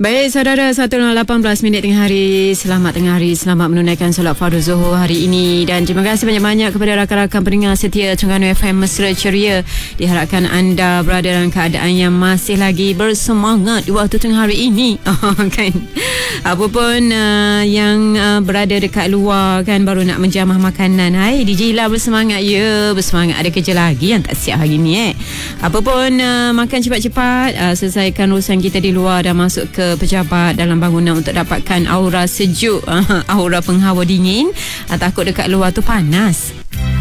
Baik saudara, 1:18 tengah hari. Selamat tengah hari, selamat menunaikan solat fardu Zuhur hari ini. Dan terima kasih banyak-banyak kepada rakan-rakan pendengar setia Terengganu FM Mesra Ceria. Diharapkan anda berada dalam keadaan yang masih lagi bersemangat di waktu tengah hari ini. Kan? Apapun yang berada dekat luar kan, baru nak menjamah makanan. Hai DJ Ila, bersemangat ya. Bersemangat, ada kerja lagi yang tak siap hari ni Apapun makan cepat-cepat, selesaikan urusan kita di luar dan masuk ke pejabat dalam bangunan untuk dapatkan aura sejuk, aura penghawa dingin. Takut dekat luar tu panas.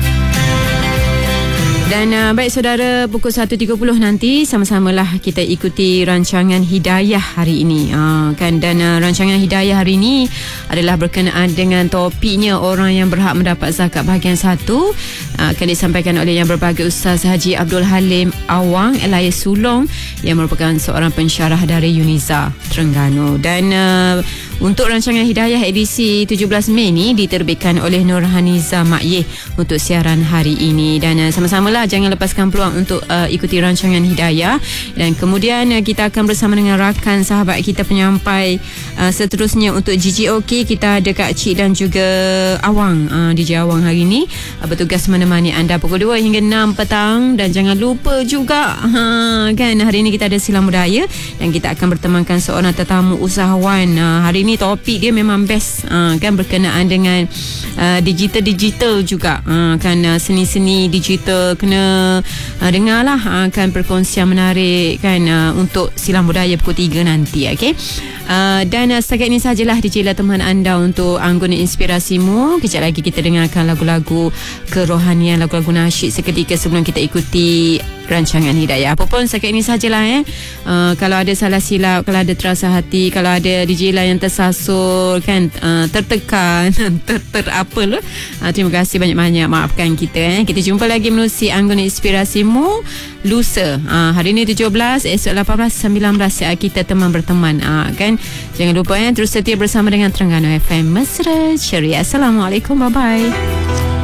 Dan baik saudara, pukul 1.30 nanti sama-samalah kita ikuti rancangan Hidayah hari ini. Dan rancangan Hidayah hari ini adalah berkenaan dengan topiknya orang yang berhak mendapat zakat bahagian 1. Akan disampaikan oleh Yang Berbahagia Ustaz Haji Abdul Halim Awang alias Sulong, yang merupakan seorang pensyarah dari Uniza Terengganu. Dan untuk rancangan Hidayah edisi 17 Mei ni diterbitkan oleh Nurhaniza Makyeh untuk siaran hari ini. Dan sama-samalah jangan lepaskan peluang untuk ikuti rancangan Hidayah. Dan kemudian kita akan bersama dengan rakan sahabat kita penyampai seterusnya untuk GGOK. Kita ada Kak Cik dan juga Awang, DJ Awang hari ini bertugas menemani anda pukul 2 hingga 6 petang. Dan jangan lupa juga kan, hari ini kita ada silang budaya dan kita akan bertemankan seorang tetamu usahawan. Hari ini topik dia memang best, kan, berkenaan dengan digital juga, kan, seni-seni digital. Kena dengarlah kan perkongsian menarik kan untuk silang budaya pukul 3 nanti. Okay? Dan setakat ini sajalah DJ La teman anda untuk Anggona Inspirasimu. Kejap lagi kita dengarkan lagu-lagu kerohanian, lagu-lagu nasyid seketika sebelum kita ikuti rancangan Hidayah. Apapun setakat ini sajalah kalau ada salah silap, kalau ada terasa hati, kalau ada DJ La yang tersasul kan, tertekan apalah, terima kasih banyak-banyak, maafkan kita. Kita jumpa lagi menerusi Anggona Inspirasimu lusa, hari ini 17, esok 18, 19 kita teman berteman, kan. Jangan lupa terus setia bersama dengan Terengganu FM Mesra Ceria. Assalamualaikum, bye bye.